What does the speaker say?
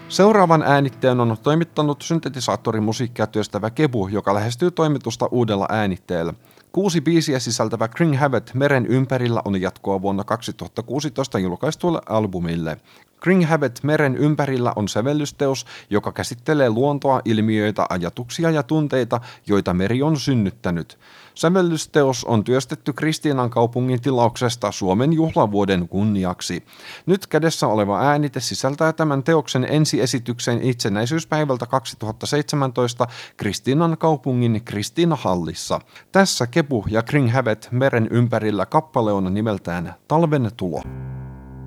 Seuraavan äänitteen on toimittanut syntetisaattorimusiikkia työstävä Kebu, joka lähestyy toimitusta uudella äänitteellä. 6 biisiä sisältävä Kring Havet meren ympärillä on jatkoa vuonna 2016 julkaistulle albumille. Kring Havet meren ympärillä on sävellysteos, joka käsittelee luontoa, ilmiöitä, ajatuksia ja tunteita, joita meri on synnyttänyt. Sävellysteos on työstetty Kristiinankaupungin tilauksesta Suomen juhlavuoden kunniaksi. Nyt kädessä oleva äänite sisältää tämän teoksen ensiesityksen itsenäisyyspäivältä 2017 Kristiinankaupungin Kristiinahallissa. Tässä Kebu ja Kring Havet meren ympärillä kappale on nimeltään Talven tulo.